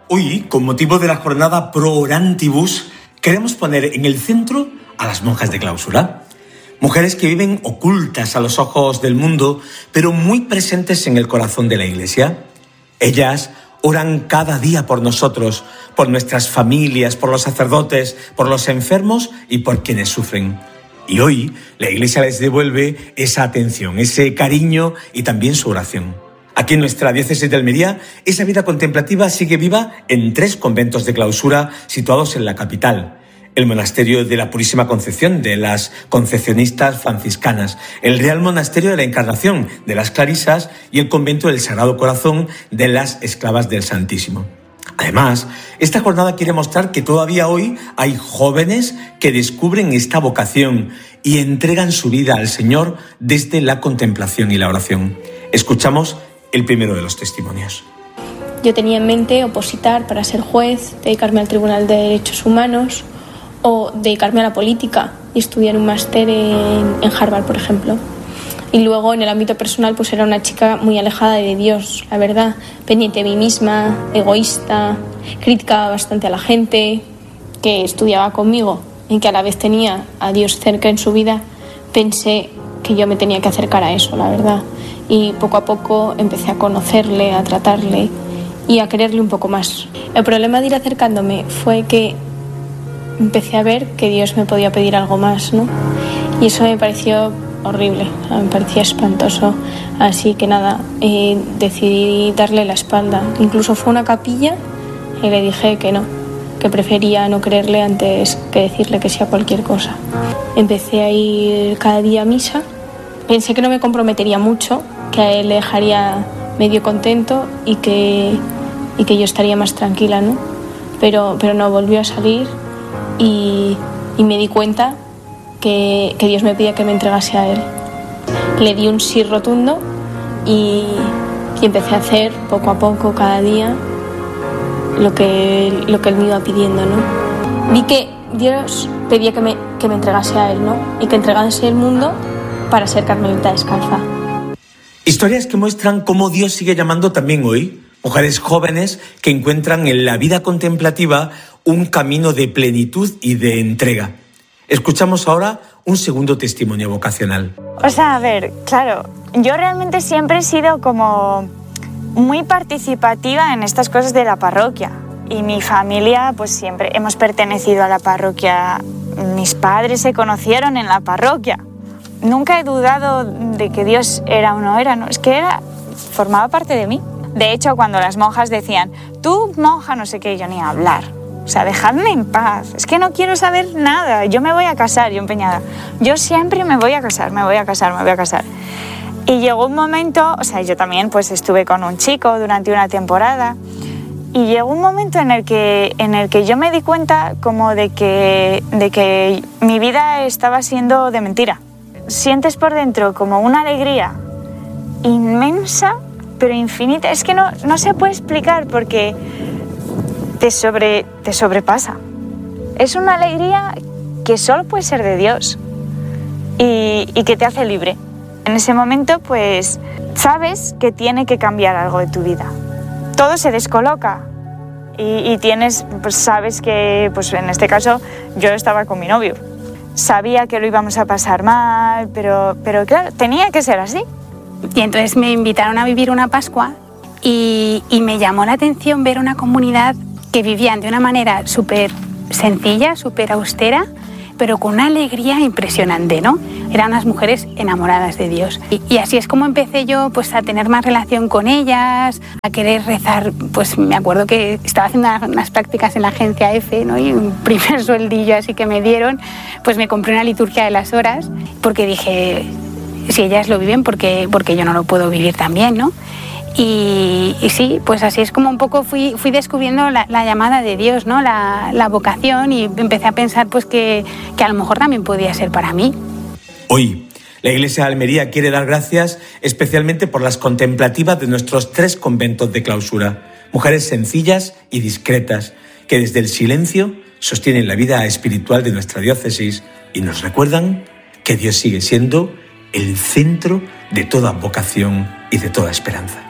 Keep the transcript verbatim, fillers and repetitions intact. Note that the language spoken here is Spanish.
Hoy, con motivo de la jornada Pro Orantibus, queremos poner en el centro a las monjas de clausura. Mujeres que viven ocultas a los ojos del mundo, pero muy presentes en el corazón de la Iglesia. Ellas oran cada día por nosotros, por nuestras familias, por los sacerdotes, por los enfermos y por quienes sufren. Y hoy la Iglesia les devuelve esa atención, ese cariño y también su oración. Aquí en nuestra diócesis de Almería, esa vida contemplativa sigue viva en tres conventos de clausura situados en la capital. El Monasterio de la Purísima Concepción de las Concepcionistas Franciscanas, el Real Monasterio de la Encarnación de las Clarisas y el Convento del Sagrado Corazón de las Esclavas del Santísimo. Además, esta jornada quiere mostrar que todavía hoy hay jóvenes que descubren esta vocación y entregan su vida al Señor desde la contemplación y la oración. Escuchamos el primero de los testimonios. Yo tenía en mente opositar para ser juez, dedicarme al Tribunal de Derechos Humanos o dedicarme a la política y estudiar un máster en, en Harvard, por ejemplo. Y luego en el ámbito personal pues era una chica muy alejada de Dios, la verdad, pendiente de mí misma, egoísta, criticaba bastante a la gente que estudiaba conmigo y que a la vez tenía a Dios cerca en su vida. Pensé que yo me tenía que acercar a eso, la verdad. Y poco a poco empecé a conocerle, a tratarle y a quererle un poco más. El problema de ir acercándome fue que empecé a ver que Dios me podía pedir algo más, ¿no? Y eso me pareció horrible, me parecía espantoso. Así que nada, eh, decidí darle la espalda. Incluso fue a una capilla y le dije que no, que prefería no creerle antes que decirle que sí a cualquier cosa. Empecé a ir cada día a misa. Pensé que no me comprometería mucho, que a él le dejaría medio contento y que, y que yo estaría más tranquila, ¿no? Pero, pero no, volvió a salir y, y me di cuenta que, que Dios me pedía que me entregase a él. Le di un sí rotundo y, y empecé a hacer poco a poco, cada día, lo que, lo que él me iba pidiendo, ¿no? Vi que Dios pedía que me, que me entregase a él, ¿no? Y que entregase el mundo para ser carmelita descalza. Historias que muestran cómo Dios sigue llamando también hoy mujeres jóvenes que encuentran en la vida contemplativa un camino de plenitud y de entrega. Escuchamos ahora un segundo testimonio vocacional. O sea, a ver, claro, yo realmente siempre he sido como muy participativa en estas cosas de la parroquia. Y mi familia, pues siempre hemos pertenecido a la parroquia. Mis padres se conocieron en la parroquia. Nunca he dudado de que Dios era o no era, no, es que era, formaba parte de mí. De hecho, cuando las monjas decían, tú monja no sé qué, yo ni hablar. O sea, dejadme en paz, es que no quiero saber nada, yo me voy a casar, yo empeñada. Yo siempre me voy a casar, me voy a casar, me voy a casar. Y llegó un momento, o sea, yo también pues estuve con un chico durante una temporada. Y llegó un momento en el que, en el que yo me di cuenta como de que, de que mi vida estaba siendo de mentira. Sientes por dentro como una alegría inmensa, pero infinita. Es que no, no se puede explicar porque te, sobre, te sobrepasa. Es una alegría que solo puede ser de Dios y, y que te hace libre. En ese momento, pues, sabes que tiene que cambiar algo de tu vida. Todo se descoloca y, y tienes, pues, sabes que, pues, en este caso, yo estaba con mi novio. Sabía que lo íbamos a pasar mal, pero, pero claro, tenía que ser así. Y entonces me invitaron a vivir una Pascua y, y me llamó la atención ver una comunidad que vivían de una manera súper sencilla, súper austera, pero con una alegría impresionante, ¿no? Eran unas mujeres enamoradas de Dios. Y, y así es como empecé yo pues, a tener más relación con ellas, a querer rezar. Pues me acuerdo que estaba haciendo unas, unas prácticas en la agencia F, ¿no? Y un primer sueldillo así que me dieron, pues me compré una liturgia de las horas, porque dije, si ellas lo viven, ¿por qué, porque yo no lo puedo vivir también, ¿no? Y, y sí, pues así es como un poco fui, fui descubriendo la, la llamada de Dios, ¿no? La, la vocación, y empecé a pensar pues que, que a lo mejor también podía ser para mí. Hoy, la Iglesia de Almería quiere dar gracias especialmente por las contemplativas de nuestros tres conventos de clausura. Mujeres sencillas y discretas que desde el silencio sostienen la vida espiritual de nuestra diócesis y nos recuerdan que Dios sigue siendo el centro de toda vocación y de toda esperanza.